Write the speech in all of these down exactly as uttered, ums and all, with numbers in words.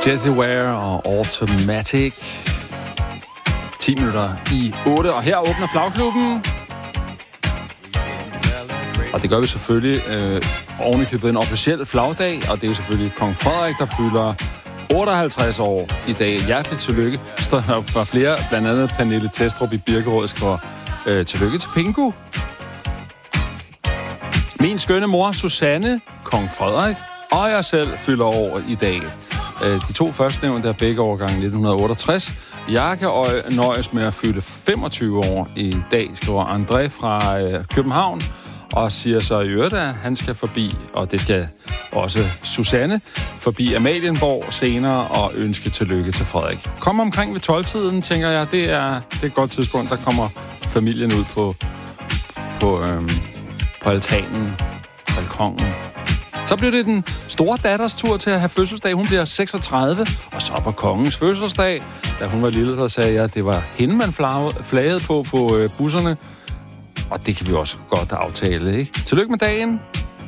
Jessie Ware og Automatic. ti minutter i otte, og her åbner Flagklubben. Og det gør vi selvfølgelig øh, oven i købet en officiel flagdag, og det er jo selvfølgelig Kong Frederik, der fylder otteoghalvtreds år i dag. Hjerteligt tillykke. Står der for flere, blandt andet Pernille Testrup i Birkerød, skriver øh, tillykke til Pingu. Min skønne mor, Susanne, Kong Frederik og jeg selv fylder år i dag. De to førstnævnte er begge årgang nitten otteogtres. Jeg kan nøjes med at fylde femogtyve år i dag, skriver André fra øh, København, og siger så i øvrigt, at han skal forbi, og det skal også Susanne, forbi Amalienborg senere og ønske tillykke til Frederik. Kom omkring ved tolv-tiden, tænker jeg. Det er, det er et godt tidspunkt. Der kommer familien ud på, på, øhm, på altanen, balkongen. Så bliver det den store datters tur til at have fødselsdag. Hun bliver seksogtredive, og så på kongens fødselsdag. Da hun var lille, så sagde jeg, at det var hende, man flagede på på øh, busserne. Og det kan vi også godt aftale, ikke? Tillykke med dagen.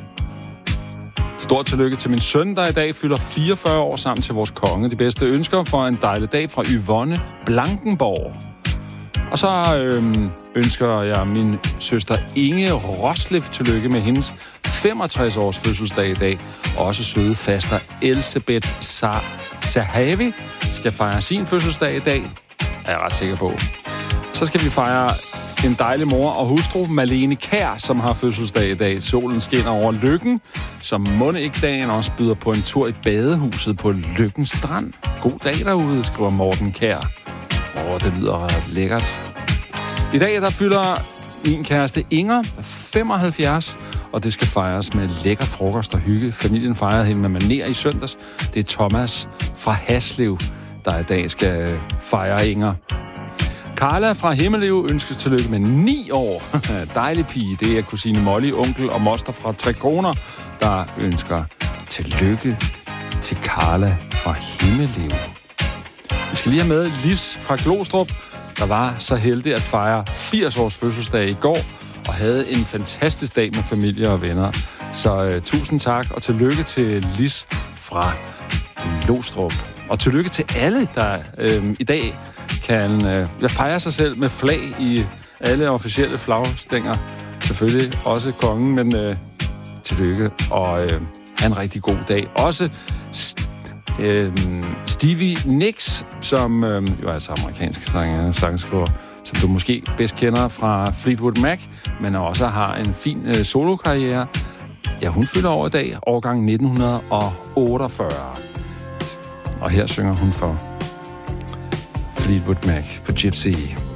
Stort tillykke til min søn, der i dag fylder fireogfyrre år sammen til vores konge. De bedste ønsker for en dejlig dag fra Yvonne Blankenborg. Og så øhm, ønsker jeg min søster Inge Roslev tillykke med hendes femogtres års fødselsdag i dag. Og også søde faster Elsebeth Sahavi skal fejre sin fødselsdag i dag. Er jeg ret sikker på. Så skal vi fejre en dejlig mor og hustru, Malene Kær, som har fødselsdag i dag. Solen skinner over Løkken, som måtte ikke dagen også byder på en tur i badehuset på Løkken Strand. God dag derude, skriver Morten Kær. Åh, det lyder lækkert. I dag, der fylder min kæreste Inger femoghalvfjerds, og det skal fejres med lækker frokost og hygge. Familien fejrede hende med maner i søndags. Det er Thomas fra Haslev, der i dag skal fejre Inger. Carla fra Himmelev ønskes tillykke med ni år. Dejlig pige. Det er kusine Molly, onkel og moster fra Tre Kroner, der ønsker tillykke til Carla fra Himmelev. Vi skal lige have med Lis fra Glostrup, der var så heldig at fejre firs års fødselsdag i går, og havde en fantastisk dag med familie og venner. Så uh, tusind tak, og tillykke til Lis fra Glostrup. Og tillykke til alle, der uh, i dag kan uh, fejre sig selv med flag i alle officielle flagstænger. Selvfølgelig også kongen, men uh, tillykke, og uh, have en rigtig god dag. Også Øhm, Stevie Nicks, som øhm, jo er altså amerikansk sang, sangskriver, som du måske bedst kender fra Fleetwood Mac, men også har en fin øh, solokarriere. Ja, hun fylder over i dag, årgang nitten otteogfyrre. Og her synger hun for Fleetwood Mac på Gypsy.